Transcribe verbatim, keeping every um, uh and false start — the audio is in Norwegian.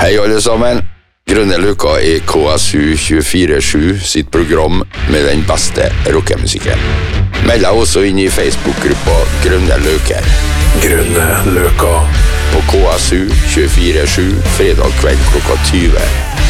Hei alle sammen. Grønne Løka er K S U tjuefire sju sitt program med den beste rockemusikken. Meld deg også inn i Facebook-gruppa Grønne Løker. Grønne Løka På K S U tjuefire sju fredag kveld klokka tyve.